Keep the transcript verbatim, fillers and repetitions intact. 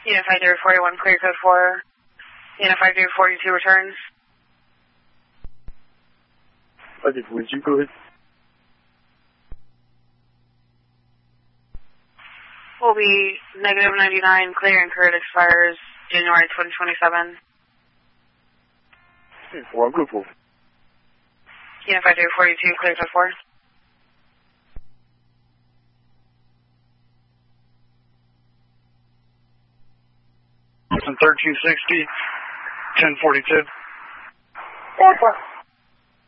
Unified zero forty-one, clear code four. Unified zero forty-two returns. Okay, would you go ahead? Will be negative ninety-nine, clear and current expires January twenty twenty-seven. Okay, well, I'm good for. Unified zero forty-two, clear code four. thirteen sixty, ten forty-two. Airport.